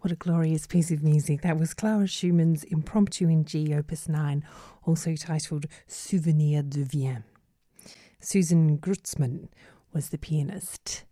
What a glorious piece of music. That was Clara Schumann's Impromptu in G, Opus 9, also titled Souvenir de Vienne. Susan Grutzman was the pianist.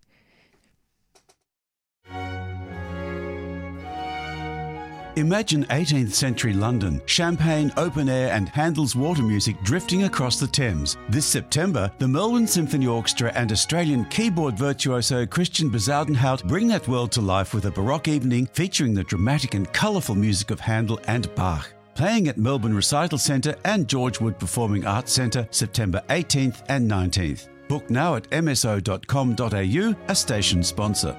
Imagine 18th century London, champagne, open air and Handel's water music drifting across the Thames. This September, the Melbourne Symphony Orchestra and Australian keyboard virtuoso Christian Bezuidenhout bring that world to life with a Baroque evening featuring the dramatic and colourful music of Handel and Bach. Playing at Melbourne Recital Centre and George Wood Performing Arts Centre September 18th and 19th. Book now at mso.com.au, a station sponsor.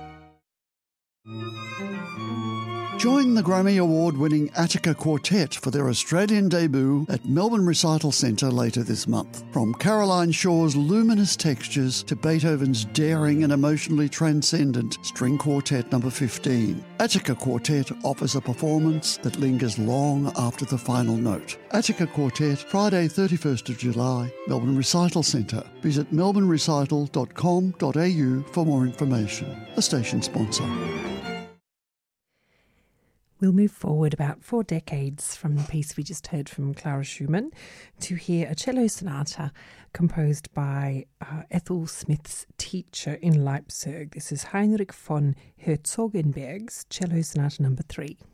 Join the Grammy Award-winning Attica Quartet for their Australian debut at Melbourne Recital Centre later this month. From Caroline Shaw's luminous textures to Beethoven's daring and emotionally transcendent String Quartet No. 15, Attica Quartet offers a performance that lingers long after the final note. Attica Quartet, Friday 31st of July, Melbourne Recital Centre. Visit melbournerecital.com.au for more information. A station sponsor. We'll move forward about 4 decades from the piece we just heard from Clara Schumann to hear a cello sonata composed by Ethel Smith's teacher in Leipzig. This is Heinrich von Herzogenberg's Cello Sonata No. 3.